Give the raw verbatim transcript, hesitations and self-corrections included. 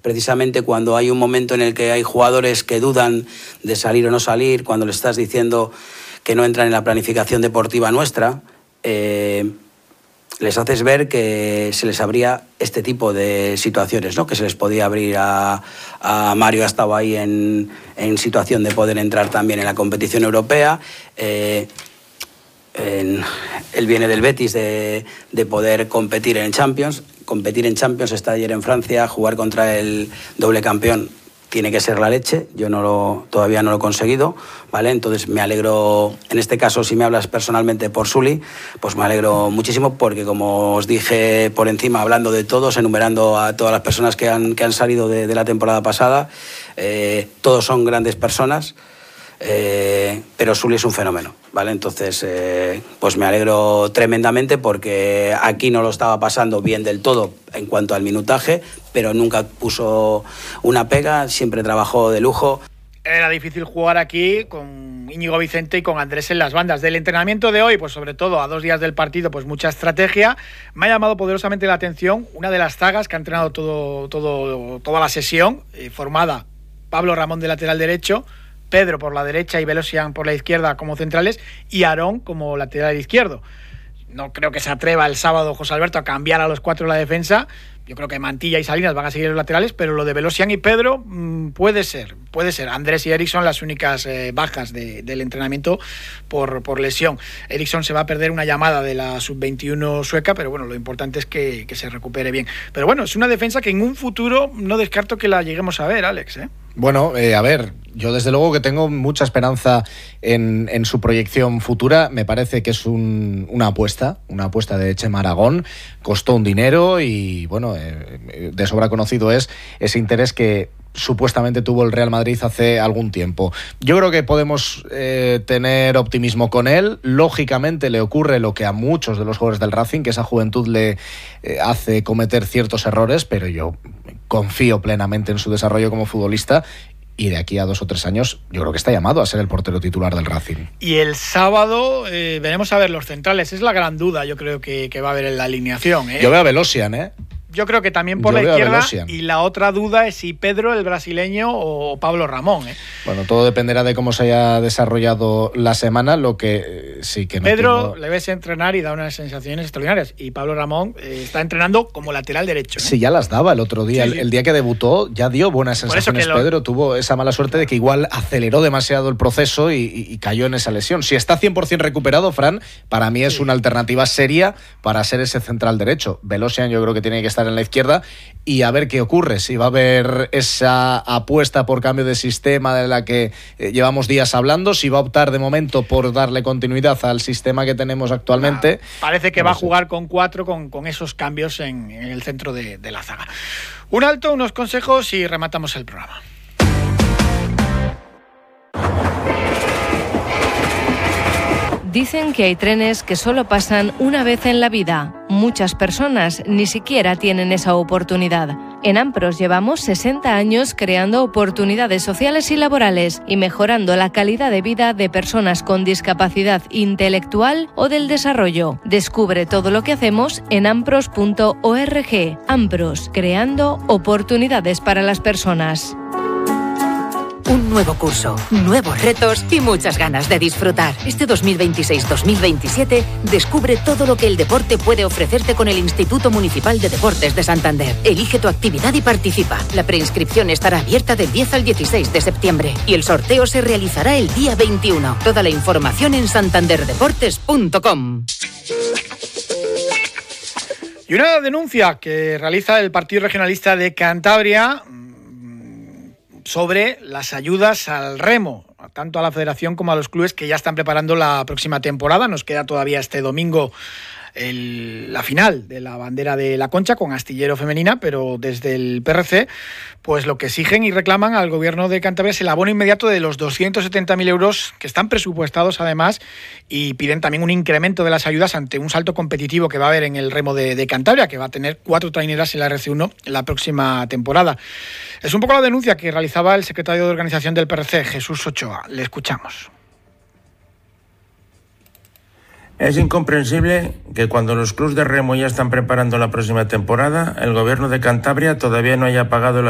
precisamente cuando hay un momento en el que hay jugadores que dudan de salir o no salir, cuando le estás diciendo que no entran en la planificación deportiva nuestra, eh, les haces ver que se les abría este tipo de situaciones, ¿no? Que se les podía abrir a, a Mario, ha estado ahí en, en situación de poder entrar también en la competición europea. Eh, en, él viene del Betis de, de poder competir en Champions. Competir en Champions, está ayer en Francia, jugar contra el doble campeón tiene que ser la leche. Yo no lo, todavía no lo he conseguido, ¿vale? Entonces me alegro, en este caso, si me hablas personalmente por Sully, pues me alegro muchísimo porque, como os dije por encima, hablando de todos, enumerando a todas las personas que han, que han salido de, de la temporada pasada, eh, todos son grandes personas, eh, pero Sully es un fenómeno, ¿vale? Entonces, eh, pues me alegro tremendamente porque aquí no lo estaba pasando bien del todo en cuanto al minutaje, pero nunca puso una pega, siempre trabajó de lujo. Era difícil jugar aquí con Íñigo Vicente y con Andrés en las bandas. Del entrenamiento de hoy, pues sobre todo a dos días del partido, pues mucha estrategia. Me ha llamado poderosamente la atención una de las zagas que ha entrenado todo, todo, toda la sesión, eh, formada Pablo Ramón de lateral derecho, Pedro por la derecha y Velosian por la izquierda como centrales y Aarón como lateral izquierdo. No creo que se atreva el sábado José Alberto a cambiar a los cuatro de la defensa. Yo creo que Mantilla y Salinas van a seguir los laterales, pero lo de Velosian y Pedro mmm, puede ser, puede ser. Andrés y Eriksson las únicas eh, bajas de, del entrenamiento por, por lesión. Eriksson se va a perder una llamada de la sub veintiuno sueca, pero bueno, lo importante es que, que se recupere bien. Pero bueno, es una defensa que en un futuro no descarto que la lleguemos a ver, Alex, ¿eh? Bueno, eh, a ver, yo desde luego que tengo mucha esperanza en, en su proyección futura. Me parece que es un, una apuesta, una apuesta de Chema Aragón. Costó un dinero y, bueno, eh, de sobra conocido es ese interés que supuestamente tuvo el Real Madrid hace algún tiempo. Yo creo que podemos eh, tener optimismo con él. Lógicamente le ocurre lo que a muchos de los jugadores del Racing, que esa juventud le eh, hace cometer ciertos errores, pero yo confío plenamente en su desarrollo como futbolista y de aquí a dos o tres años yo creo que está llamado a ser el portero titular del Racing. Y el sábado eh, veremos a ver los centrales. Es la gran duda, yo creo que, que va a haber en la alineación, ¿eh? Yo veo a Velosian, ¿eh? Yo creo que también por Yo la izquierda, y la otra duda es si Pedro, el brasileño, o Pablo Ramón, ¿eh? Bueno, todo dependerá de cómo se haya desarrollado la semana, lo que eh, sí que no Pedro tengo... le ves entrenar y da unas sensaciones extraordinarias, y Pablo Ramón eh, está entrenando como lateral derecho, ¿eh? Sí, ya las daba el otro día, sí, sí. El, el día que debutó ya dio buenas sensaciones. Lo... Pedro tuvo esa mala suerte de que igual aceleró demasiado el proceso y, y, y cayó en esa lesión. Si está cien por ciento recuperado, Fran, para mí es sí. una alternativa seria para ser ese central derecho. Velosian yo creo que tiene que estar en la izquierda y a ver qué ocurre, si va a haber esa apuesta por cambio de sistema de la que eh, llevamos días hablando, si va a optar de momento por darle continuidad al sistema que tenemos actualmente. Ah, parece que no va sé. a jugar con cuatro, con, con esos cambios en, en el centro de, de la zaga. Un alto, unos consejos y rematamos el programa. Dicen que hay trenes que solo pasan una vez en la vida. Muchas personas ni siquiera tienen esa oportunidad. En Ampros llevamos sesenta años creando oportunidades sociales y laborales y mejorando la calidad de vida de personas con discapacidad intelectual o del desarrollo. Descubre todo lo que hacemos en ampros punto org. Ampros, creando oportunidades para las personas. Un nuevo curso, nuevos retos y muchas ganas de disfrutar. Este dos mil veintiséis dos mil veintisiete descubre todo lo que el deporte puede ofrecerte con el Instituto Municipal de Deportes de Santander. Elige tu actividad y participa. La preinscripción estará abierta del diez al dieciséis de septiembre y el sorteo se realizará el día veintiuno. Toda la información en santander deportes punto com. Y una denuncia que realiza el Partido Regionalista de Cantabria sobre las ayudas al remo, tanto a la federación como a los clubes que ya están preparando la próxima temporada. Nos queda todavía este domingo el, la final de la bandera de la Concha con astillero femenina, pero desde el P R C pues lo que exigen y reclaman al gobierno de Cantabria es el abono inmediato de los doscientos setenta mil euros que están presupuestados además, y piden también un incremento de las ayudas ante un salto competitivo que va a haber en el remo de, de Cantabria, que va a tener cuatro traineras en la R C uno en la próxima temporada. Es un poco la denuncia que realizaba el secretario de organización del P R C, Jesús Ochoa. Le escuchamos. Es incomprensible que cuando los clubes de remo ya están preparando la próxima temporada, el gobierno de Cantabria todavía no haya pagado la